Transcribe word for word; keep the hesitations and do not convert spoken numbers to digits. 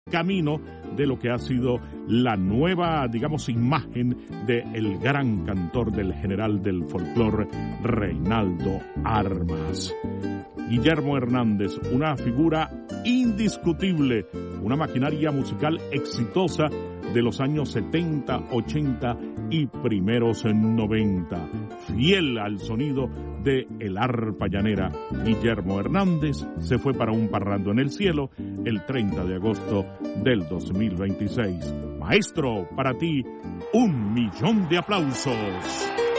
camino de lo que ha sido la nueva, digamos, imagen del gran cantor del general del folclore, Reinaldo Armas. Guillermo Hernández, una figura indiscutible, una maquinaria musical exitosa de los años setenta, ochenta y primeros noventa. Fiel al sonido de el arpa llanera, Guillermo Hernández se fue para un parrando en el cielo el treinta de agosto del dos mil veintiséis. Maestro, para ti, un millón de aplausos.